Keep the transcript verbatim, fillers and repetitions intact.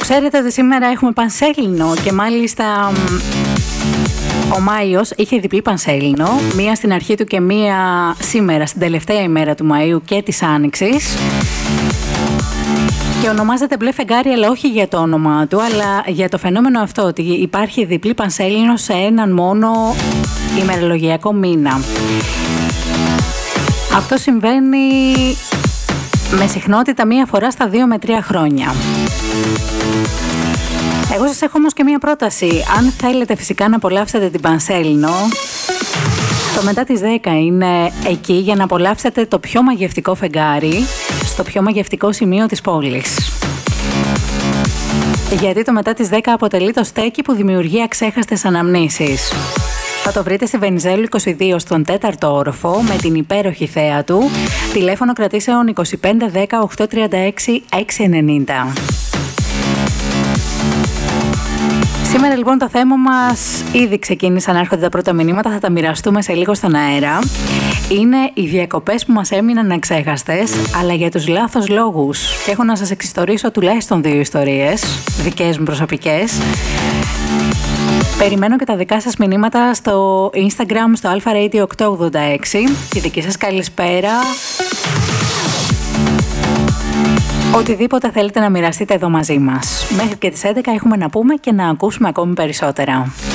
ξέρετε ότι σήμερα έχουμε Πανσέλινο και μάλιστα ο Μάιος είχε διπλή Πανσέλινο, μία στην αρχή του και μία σήμερα, στην τελευταία ημέρα του Μαΐου και της Άνοιξης. Και ονομάζεται μπλε φεγγάρι, αλλά όχι για το όνομά του, αλλά για το φαινόμενο αυτό ότι υπάρχει διπλή Πανσέλινο σε έναν μόνο ημερολογιακό μήνα. Αυτό συμβαίνει με συχνότητα μία φορά στα δύο με τρία χρόνια. Εγώ σας έχω όμως και μία πρόταση. Αν θέλετε φυσικά να απολαύσετε την Πανσέλινο, το μετά τις δέκα είναι εκεί για να απολαύσετε το πιο μαγευτικό φεγγάρι στο πιο μαγευτικό σημείο της πόλης. Γιατί το μετά τις δέκα αποτελεί το στέκι που δημιουργεί αξέχαστες αναμνήσεις. Θα το βρείτε στη Βενιζέλου είκοσι δύο στον τέταρτο όροφο με την υπέροχη θέα του. Τηλέφωνο κρατήσεων είκοσι πέντε δέκα οκτακόσια τριάντα έξι εξακόσια ενενήντα. Σήμερα λοιπόν το θέμα μας ήδη ξεκίνησαν να έρχονται τα πρώτα μηνύματα, θα τα μοιραστούμε σε λίγο στον αέρα. Είναι οι διακοπές που μας έμειναν αξέχαστες, αλλά για τους λάθος λόγους. Και έχω να σας εξιστορήσω τουλάχιστον δύο ιστορίες, δικές μου προσωπικές. Περιμένω και τα δικά σας μηνύματα στο Instagram, στο Alpha Radio οκτακόσια ογδόντα έξι. Τη δική σας καλησπέρα. Οτιδήποτε θέλετε να μοιραστείτε εδώ μαζί μας. Μέχρι και τις έντεκα έχουμε να πούμε και να ακούσουμε ακόμη περισσότερα.